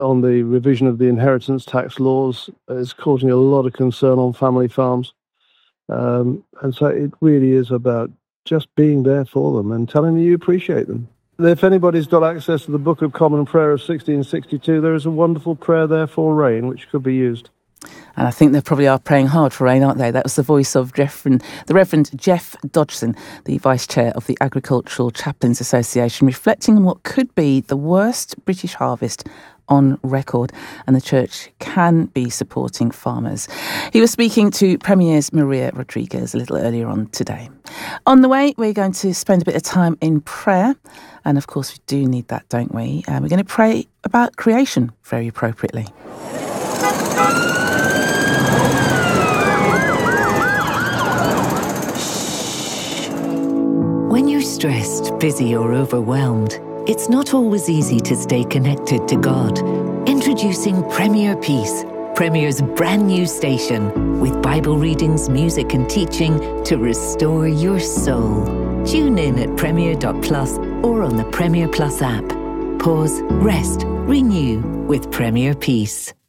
on the revision of the inheritance tax laws is causing a lot of concern on family farms. And so it really is about just being there for them and telling them you appreciate them. If anybody's got access to the Book of Common Prayer of 1662, there is a wonderful prayer there for rain, which could be used. And I think they probably are praying hard for rain, aren't they? That was the voice of the Reverend Jeff Dodgson, the Vice Chair of the Agricultural Chaplains Association, reflecting on what could be the worst British harvest on record, and the church can be supporting farmers. He was speaking to Premier's Maria Rodriguez a little earlier on today. On the way, we're going to spend a bit of time in prayer, and of course we do need that, don't we? We're going to pray about creation very appropriately. When you're stressed, busy or overwhelmed, it's not always easy to stay connected to God. Introducing Premier Peace, Premier's brand new station, with Bible readings, music and teaching to restore your soul. Tune in at premier.plus or on the Premier Plus app. Pause, rest, renew with Premier Peace.